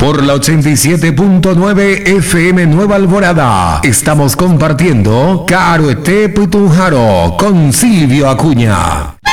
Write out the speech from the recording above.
Por la 87.9 FM Nueva Alborada, estamos compartiendo Caro Esté Putunjaro con Silvio Acuña.